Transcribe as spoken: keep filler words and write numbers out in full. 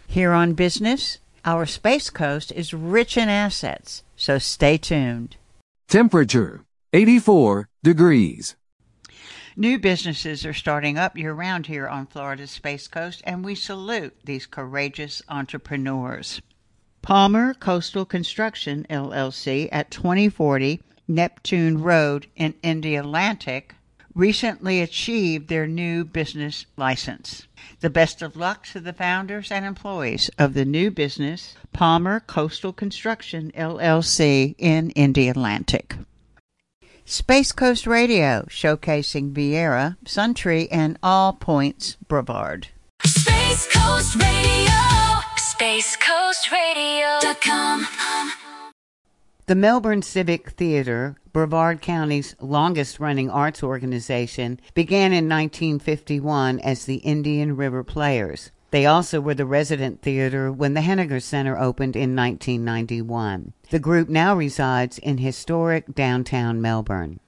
Here on Business, our Space Coast is rich in assets, so stay tuned. Temperature, eighty-four degrees. New businesses are starting up year-round here on Florida's Space Coast, and we salute these courageous entrepreneurs. Palmer Coastal Construction, L L C, at twenty forty Neptune Road in Indialantic, recently achieved their new business license. The best of luck to the founders and employees of the new business, Palmer Coastal Construction, L L C, in Indialantic. Space Coast Radio, showcasing Viera, Suntree, and All Points Brevard. Space Coast Radio, space coast radio dot com. The Melbourne Civic Theatre, Brevard County's longest-running arts organization, began in nineteen fifty-one as the Indian River Players. They also were the resident theater when the Henniger Center opened in nineteen ninety-one. The group now resides in historic downtown Melbourne.